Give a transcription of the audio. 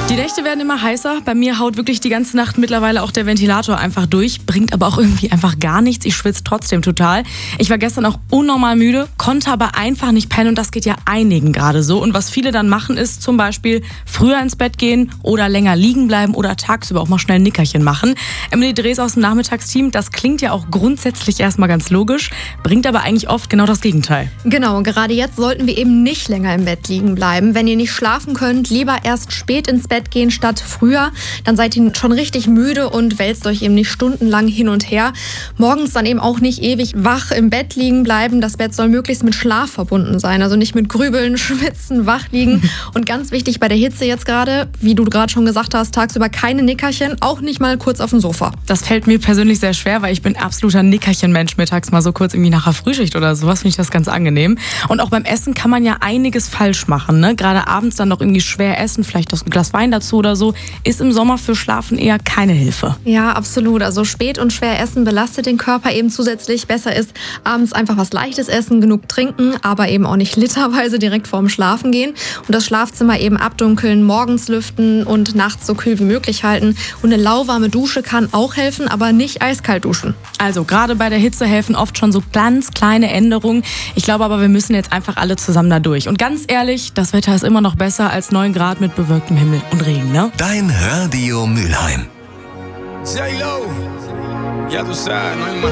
Die Nächte werden immer heißer. Bei mir haut wirklich die ganze Nacht mittlerweile auch der Ventilator einfach durch. Bringt aber auch irgendwie einfach gar nichts. Ich schwitze trotzdem total. Ich war gestern auch unnormal müde, konnte aber einfach nicht pennen. Und das geht ja einigen gerade so. Und was viele dann machen, ist zum Beispiel früher ins Bett gehen oder länger liegen bleiben oder tagsüber auch mal schnell ein Nickerchen machen. Emily Drees aus dem Nachmittagsteam, das klingt ja auch grundsätzlich erstmal ganz logisch, bringt aber eigentlich oft genau das Gegenteil. Genau, gerade jetzt sollten wir eben nicht länger im Bett liegen bleiben. Wenn ihr nicht schlafen könnt, lieber erst spät ins Bett gehen statt früher. Dann seid ihr schon richtig müde und wälzt euch eben nicht stundenlang hin und her. Morgens dann eben auch nicht ewig wach im Bett liegen bleiben. Das Bett soll möglichst mit Schlaf verbunden sein, also nicht mit Grübeln, Schwitzen, wach liegen. Und ganz wichtig bei der Hitze jetzt gerade, wie du gerade schon gesagt hast, tagsüber keine Nickerchen, auch nicht mal kurz auf dem Sofa. Das fällt mir persönlich sehr schwer, weil ich bin absoluter Nickerchen-Mensch. Mittags mal so kurz irgendwie nach der Frühschicht oder sowas, finde ich das ganz angenehm. Und auch beim Essen kann man ja einiges falsch machen, ne? Gerade abends dann noch irgendwie schwer essen, vielleicht das Glas Wein dazu oder so, ist im Sommer für Schlafen eher keine Hilfe. Ja, absolut. Also spät und schwer essen belastet den Körper eben zusätzlich. Besser ist abends einfach was Leichtes essen, genug trinken, aber eben auch nicht literweise direkt vorm Schlafen gehen. Und das Schlafzimmer eben abdunkeln, morgens lüften und nachts so kühl wie möglich halten. Und eine lauwarme Dusche kann auch helfen, aber nicht eiskalt duschen. Also gerade bei der Hitze helfen oft schon so ganz kleine Änderungen. Ich glaube aber, wir müssen jetzt einfach alle zusammen da durch. Und ganz ehrlich, das Wetter ist immer noch besser als 9 Grad mit bewölktem Himmel und Regen, ne? Dein Radio Mülheim. J-Lo, ya tú sabes, no hay más.